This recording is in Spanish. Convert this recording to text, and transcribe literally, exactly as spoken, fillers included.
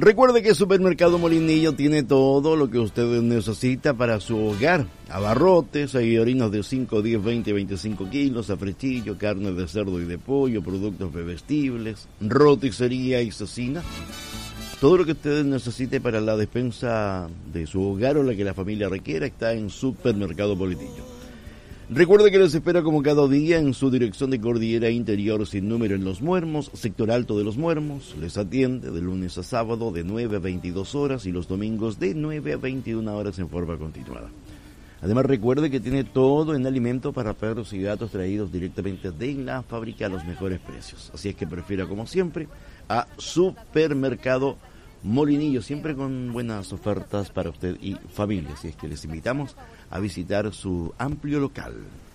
Recuerde que Supermercado Molinillo tiene todo lo que usted necesita para su hogar. Abarrotes, hay harinas de cinco, diez, veinte, veinticinco kilos, afrechillo, carne de cerdo y de pollo, productos bebestibles, roticería y cocina. Todo lo que usted necesite para la despensa de su hogar o la que la familia requiera está en Supermercado Molinillo. Recuerde que les espera como cada día en su dirección de Cordillera Interior sin número en Los Muermos, sector Alto de Los Muermos. Les atiende de lunes a sábado de nueve a veintidós horas y los domingos de nueve a veintiuna horas en forma continuada. Además recuerde que tiene todo en alimento para perros y gatos traídos directamente de la fábrica a los mejores precios. Así es que prefiera como siempre a Supermercado Molinillo, siempre con buenas ofertas para usted y familia. Así es que les invitamos a visitar su amplio local.